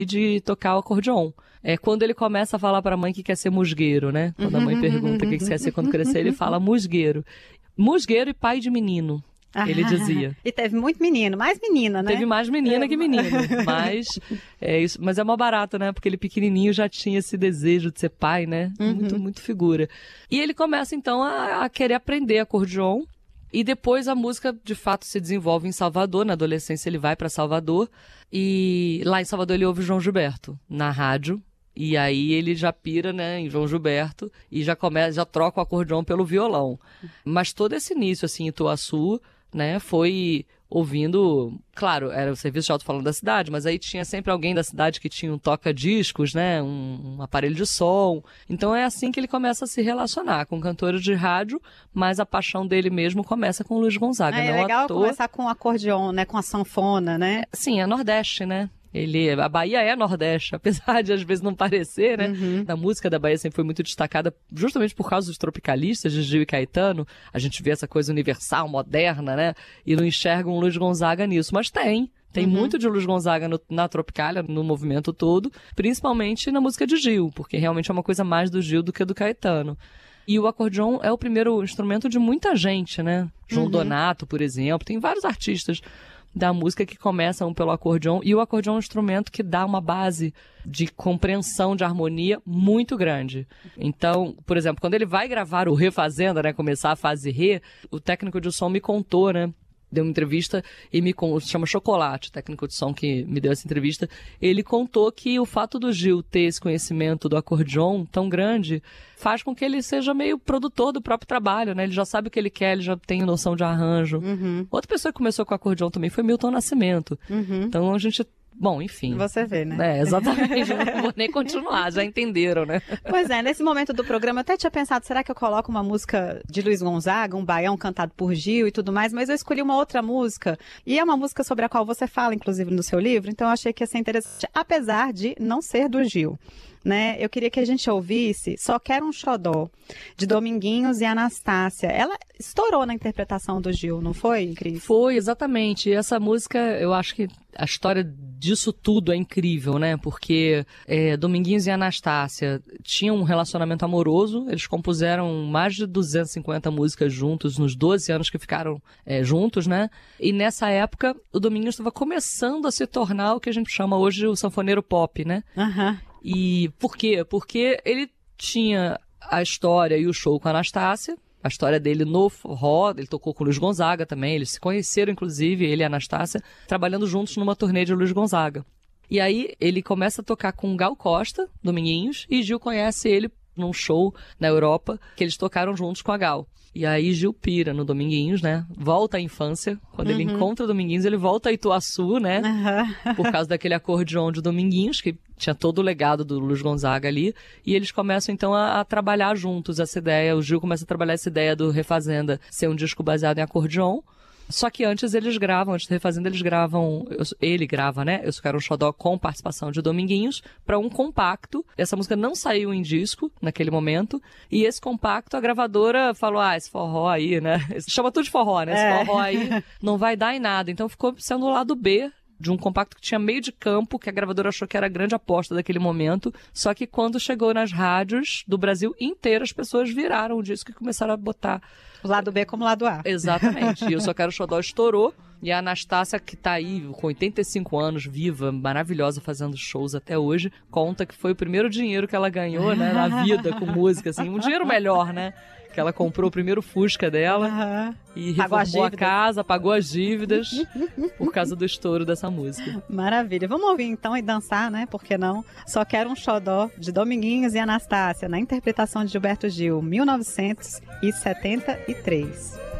e de tocar o acordeon. É quando ele começa a falar para a mãe que quer ser musgueiro, né? Quando a mãe pergunta o que quer ser quando crescer, ele fala musgueiro. Musgueiro e pai de menino, ele dizia. E teve muito menino, mais menina, né? Teve mais menina que menino, mas é mó barato, né? Porque ele pequenininho já tinha esse desejo de ser pai, né? Muito figura. E ele começa, então, a querer aprender acordeon. E depois a música, de fato, se desenvolve em Salvador. Na adolescência ele vai para Salvador. E lá em Salvador ele ouve João Gilberto na rádio. E aí ele já pira, né, em João Gilberto. E já troca o acordeon pelo violão. Mas todo esse início, assim, em Ituaçu, né, foi ouvindo, claro, era o serviço de alto-falante da cidade, mas aí tinha sempre alguém da cidade que tinha um toca-discos, né, um aparelho de som. Então é assim que ele começa a se relacionar com cantores de rádio, mas a paixão dele mesmo começa com o Luiz Gonzaga. É legal começar com o acordeon, né, com a sanfona, né? Sim, é Nordeste, né? A Bahia é Nordeste, apesar de às vezes não parecer, né? A música da Bahia sempre foi muito destacada justamente por causa dos tropicalistas, de Gil e Caetano. A gente vê essa coisa universal, moderna, né? E não enxerga um Luiz Gonzaga nisso, mas tem. Tem muito de Luiz Gonzaga na Tropicália, no movimento todo, principalmente na música de Gil, porque realmente é uma coisa mais do Gil do que do Caetano. E o acordeon é o primeiro instrumento de muita gente, né? João Donato, por exemplo, tem vários artistas da música que começam pelo acordeon, e o acordeon é um instrumento que dá uma base de compreensão de harmonia muito grande. Então, por exemplo, quando ele vai gravar o Refazenda, né, começar a fase Rê, o técnico de som me contou, né, deu uma entrevista e chama Chocolate, o técnico de som que me deu essa entrevista, ele contou que o fato do Gil ter esse conhecimento do acordeon tão grande faz com que ele seja meio produtor do próprio trabalho, né? Ele já sabe o que ele quer, ele já tem noção de arranjo. Outra pessoa que começou com o acordeon também foi Milton Nascimento. Então a gente... Bom, enfim. Você vê, né? Exatamente. Não vou nem continuar, já entenderam, né? Pois é, nesse momento do programa eu até tinha pensado, será que eu coloco uma música de Luiz Gonzaga, um baião cantado por Gil e tudo mais, mas eu escolhi uma outra música, e é uma música sobre a qual você fala, inclusive, no seu livro, então eu achei que ia ser interessante, apesar de não ser do Gil. Né? Eu queria que a gente ouvisse Só Quero um Xodó, de Dominguinhos e Anastácia. Ela estourou na interpretação do Gil, não foi, Cris? Foi, exatamente. E essa música, eu acho que a história disso tudo é incrível, né? Porque Dominguinhos e Anastácia tinham um relacionamento amoroso, eles compuseram mais de 250 músicas juntos, nos 12 anos que ficaram juntos, né? E nessa época, o Dominguinhos estava começando a se tornar o que a gente chama hoje o sanfoneiro pop, né? E por quê? Porque ele tinha a história e o show com a Anastácia, a história dele no forró, ele tocou com o Luiz Gonzaga também, eles se conheceram, inclusive, ele e a Anastácia, trabalhando juntos numa turnê de Luiz Gonzaga. E aí ele começa a tocar com Gal Costa, Dominguinhos, e Gil conhece ele num show na Europa, que eles tocaram juntos com a Gal. E aí Gil pira no Dominguinhos, né? Volta à infância. Quando ele encontra o Dominguinhos, ele volta a Ituaçu, né? Por causa daquele acordeon de Dominguinhos, que tinha todo o legado do Luiz Gonzaga ali. E eles começam, então, a trabalhar juntos essa ideia. O Gil começa a trabalhar essa ideia do Refazenda ser um disco baseado em acordeon. Só que antes do Refazenda, ele grava, né? Eu Só Quero um Xodó com participação de Dominguinhos para um compacto. Essa música não saiu em disco naquele momento. E esse compacto, a gravadora falou, esse forró aí, né? Chama tudo de forró, né? Esse forró aí não vai dar em nada. Então ficou sendo o lado B de um compacto que tinha meio de campo, que a gravadora achou que era a grande aposta daquele momento. Só que quando chegou nas rádios do Brasil inteiro, as pessoas viraram o disco e começaram a botar o lado B como o lado A. Exatamente. E Eu Só Quero um Xodó estourou. E a Anastácia, que tá aí com 85 anos, viva, maravilhosa, fazendo shows até hoje, conta que foi o primeiro dinheiro que ela ganhou, né, na vida com música, assim, um dinheiro melhor, né? Que ela comprou o primeiro Fusca dela e reformou a casa, pagou as dívidas por causa do estouro dessa música. Maravilha. Vamos ouvir então e dançar, né? Por que não? Só Quero um Xodó, de Dominguinhos e Anastácia, na interpretação de Gilberto Gil, 1973.